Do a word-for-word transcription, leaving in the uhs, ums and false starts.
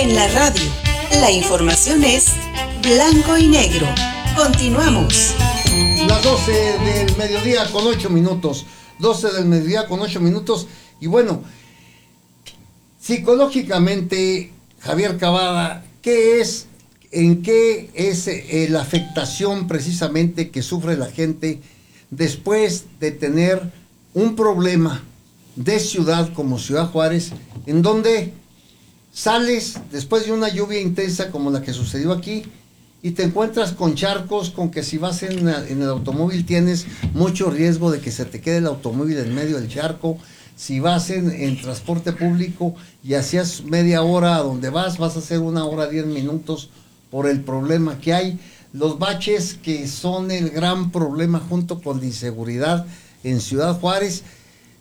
En la radio, la información es blanco y negro. Continuamos. Las doce del mediodía con ocho minutos. doce del mediodía con ocho minutos. Y bueno, psicológicamente, Javier Cavada, ¿qué es, en qué es eh, la afectación precisamente que sufre la gente después de tener un problema de ciudad como Ciudad Juárez, en donde sales después de una lluvia intensa como la que sucedió aquí y te encuentras con charcos, con que si vas en, en el automóvil tienes mucho riesgo de que se te quede el automóvil en medio del charco? Si vas en, en transporte público y hacías media hora a donde vas, vas a hacer una hora diez minutos por el problema que hay. Los baches, que son el gran problema junto con la inseguridad en Ciudad Juárez.